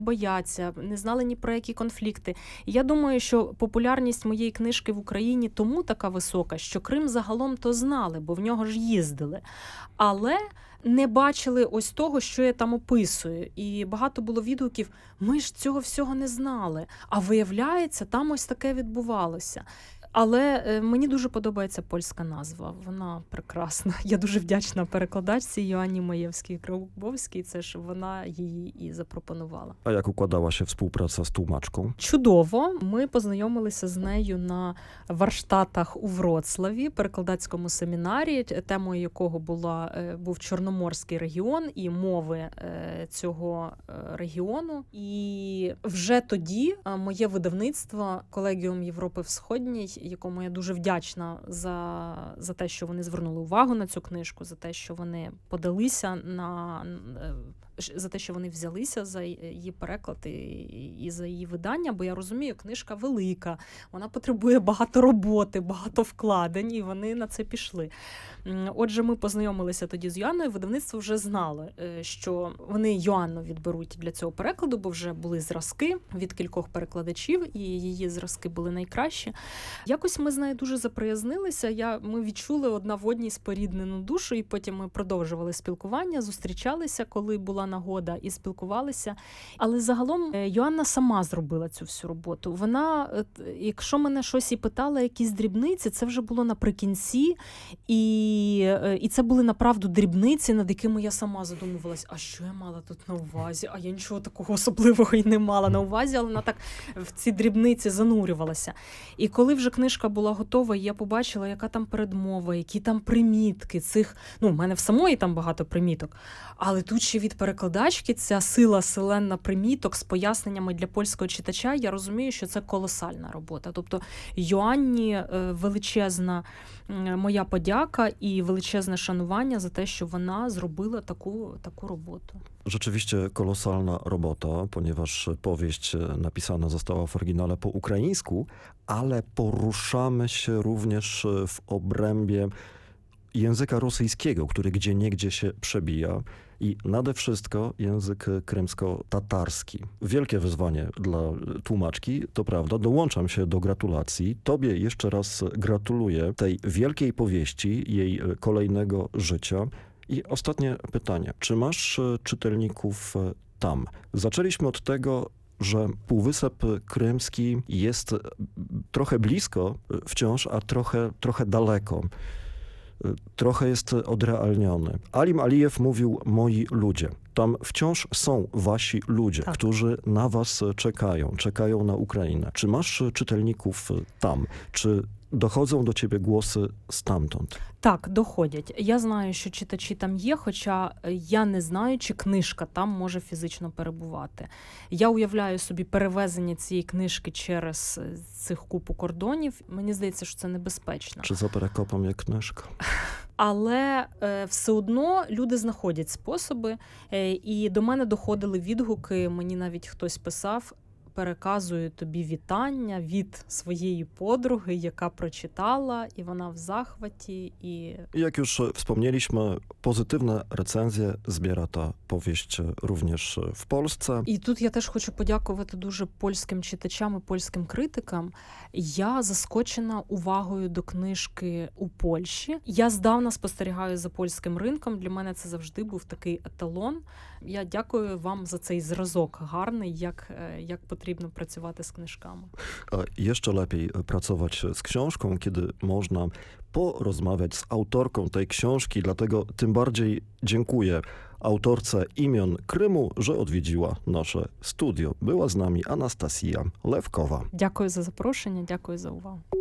бояться, не знали ні про які конфлікти. І я думаю, що популярність моєї книжки в Україні тому така висока, що Крим загалом то знали, бо в нього ж їздили. Але не бачили ось того, що я там описую. І багато було відгуків, ми ж цього всього не знали. А виявляється, там ось таке відбувалося. Але мені дуже подобається польська назва, вона прекрасна. Я дуже вдячна перекладачці Joannie Majewskiej-Grabowskiej, це ж вона її і запропонувала. A jak układała się współpraca z tłumaczką? Чудово. Ми познайомилися з нею на варштатах у Вроцлаві, перекладацькому семінарі, темою якого був Чорноморський регіон і мови цього регіону. І вже тоді моє видавництво Колегіум Європи Всходній, якому я дуже вдячна за те, що вони звернули увагу на цю книжку, за те, що вони подалися за те, що вони взялися за її переклад і за її видання, бо я розумію, книжка велика, вона потребує багато роботи, багато вкладень, і вони на це пішли. Отже, ми познайомилися тоді з Йоанною, видавництво вже знало, що вони Йоанну відберуть для цього перекладу, бо вже були зразки від кількох перекладачів, і її зразки були найкращі. Якось ми з нею дуже заприязнилися, ми відчули одна в одній споріднену душу, і потім ми продовжували спілкування, зустрічалися, коли була нагода, і спілкувалися. Але загалом Йоанна сама зробила цю всю роботу. Вона, якщо мене щось і питала, якісь дрібниці, це вже було наприкінці, і це були направду дрібниці, над якими я сама задумувалась, а що я мала тут на увазі? А я нічого такого особливого і не мала на увазі, але вона так в ці дрібниці занурювалася. І коли вже книжка була готова, я побачила, яка там передмова, які там примітки цих, в мене в самої там багато приміток, але тут ще від перекладачки ця сила селенна приміток з поясненнями для польського читача, я розумію, що це колосальна робота. Тобто Йоанні величезна моя подяка і величезне szanowanie za те, що вона зробила таку роботу. Rzeczywiście kolosalna robota, ponieważ powieść napisana została w oryginale po ukraińsku, ale poruszamy się również w obrębie języka rosyjskiego, który gdzieniegdzie się przebija. I nade wszystko język krymsko-tatarski. Wielkie wyzwanie dla tłumaczki, to prawda. Dołączam się do gratulacji. Tobie jeszcze raz gratuluję tej wielkiej powieści, jej kolejnego życia. I ostatnie pytanie. Czy masz czytelników tam? Zaczęliśmy od tego, że Półwysep Krymski jest trochę blisko wciąż, a trochę daleko. Trochę jest odrealniony. Alim Alijew mówił moi ludzie. Tam wciąż są wasi ludzie, tak, którzy na was czekają na Ukrainę. Czy masz czytelników tam? Czy доходять до тебе голоси стамтонт? Так, доходять. Я знаю, що читачі там є, хоча я не знаю, чи книжка там може фізично перебувати. Я уявляю собі перевезення цієї книжки через цих купу кордонів. Мені здається, що це небезпечно. Чи за перекопом є книжка? Але все одно люди знаходять способи. І до мене доходили відгуки, мені навіть хтось писав, переказую тобі вітання від своєї подруги, яка прочитала, і вона в захваті. Jak już wspomnieliśmy, pozytywne recenzje zbiera ta powieść również w Polsce. І тут я теж хочу подякувати дуже польським читачам і польським критикам. Я заскочена увагою до книжки у Польщі. Я здавна спостерігаю за польським ринком. Для мене це завжди був такий еталон. Я дякую вам за цей зразок гарний, як потрібно працювати з книжками. Jeszcze lepiej pracować z książką, kiedy można porozmawiać z autorką tej książki, dlatego tym bardziej dziękuję autorce Imion Krymu, że odwiedziła nasze studio. Była z nami Anastasja Lewkowa. Дякую за запрошення, дякую за увагу.